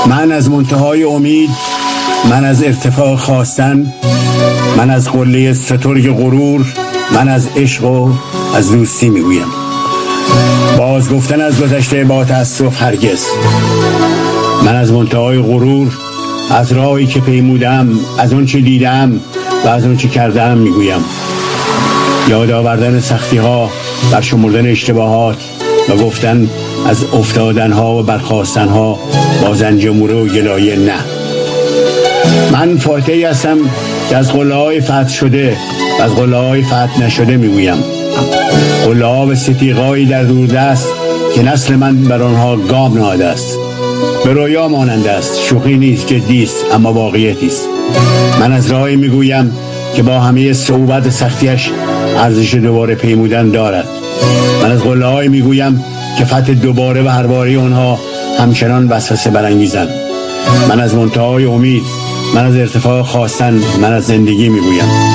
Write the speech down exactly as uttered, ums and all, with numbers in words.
من از منتهای امید، من از ارتفاع خواستن، من از قله سترگ غرور، من از عشق و از دوستی میگویم. باز گفتن از گذشته با تأسف هرگز. من از منتهای غرور، از راهی که پیمودم، از اون چه دیدم و از اون چه کردم میگویم. یاد آوردن سختی ها، برشمردن اشتباهات و گفتن از افتادن ها و برخاستن ها با زنجموره و گلایه نه. من فاتحی هستم که از قله های فتح شده و از قله های فتح نشده میگویم. قله ها و ستیغایی در دوردست که نسل من بر آنها گام نهاده است. به رویا مانند است، شوخی نیست، جدی است، اما واقعیتی است. من از راهی میگویم که با همه صعوبت سختیش ارزش دوباره پیمودن دارد. من از قله های میگویم که فتح دوباره و هر باره آنها همچنان وسوسه برانگیزند. من از منتهای امید، من از ارتفاع خواستن، من از زندگی میگویم.